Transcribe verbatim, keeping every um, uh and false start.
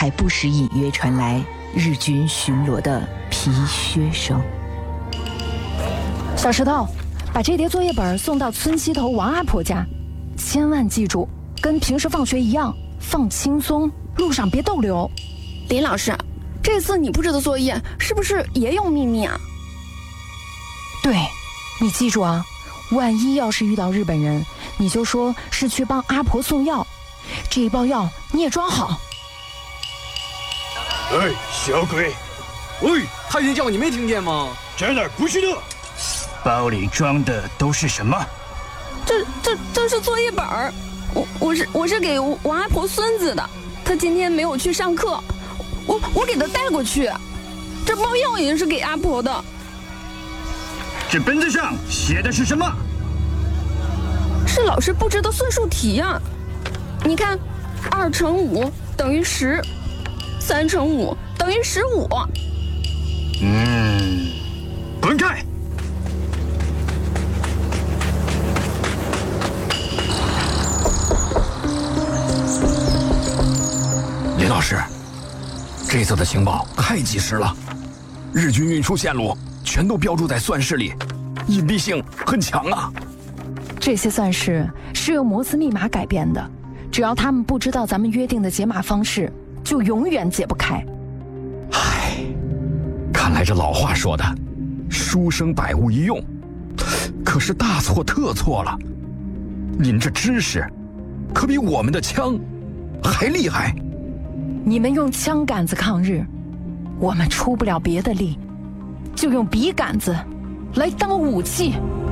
还不时隐约传来日军巡逻的皮靴声。 小石头，把这叠作业本送到村西头王阿婆家，千万记住，跟平时放学一样，放轻松，路上别逗留。 林老师，这次你布置的作业是不是也有秘密啊？ 对，你记住啊，万一要是遇到日本人，你就说是去帮阿婆送药，这一包药你也装好。 哎，小鬼！ 喂，太监叫你没听见吗？ 这哪儿不是的？ 包里装的都是什么？ 这这这是作业本儿，我我是我是给王阿婆孙子的，他今天没有去上课，我我给他带过去。这包药也是给阿婆的。 这本子上写的是什么？ 是老师布置的算术题呀、啊。你看，二乘五等于十，三乘五等于十五。 嗯，滚开！ 林老师，这次的情报太及时了，日军运输线路全都标注在算式里，隐蔽性很强啊。 这些算式是用摩斯密码改编的，只要他们不知道咱们约定的解码方式，就永远解不开。 唉，看来这老话说的“书生百无一用”，可是大错特错了。您这知识，可比我们的枪还厉害。 你们用枪杆子抗日，我们出不了别的力，就用笔杆子来当武器。